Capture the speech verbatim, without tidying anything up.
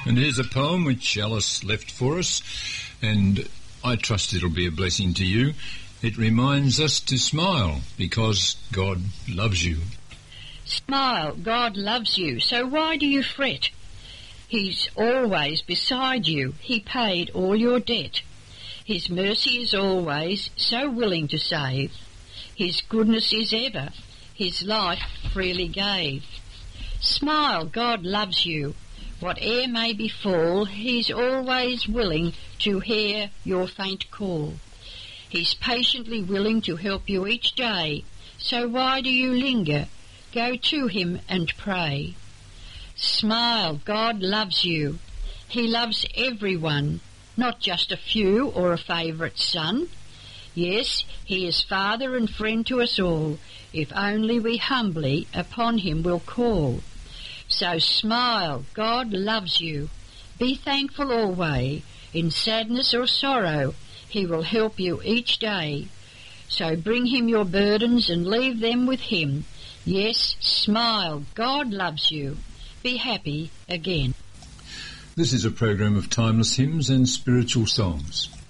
And here's a poem which Alice left for us, and I trust it'll be a blessing to you. It reminds us to smile because God loves you. Smile, God loves you, so why do you fret? He's always beside you, he paid all your debt. His mercy is always so willing to save. His goodness is ever, his life freely gave. Smile, God loves you. Whate'er may befall, he's always willing to hear your faint call. He's patiently willing to help you each day, so why do you linger? Go to him and pray. Smile, God loves you. He loves everyone, not just a few or a favourite son. Yes, he is father and friend to us all, if only we humbly upon him will call. So smile, God loves you. Be thankful always. In sadness or sorrow, he will help you each day. So bring him your burdens and leave them with him. Yes, smile, God loves you. Be happy again. This is a program of timeless hymns and spiritual songs.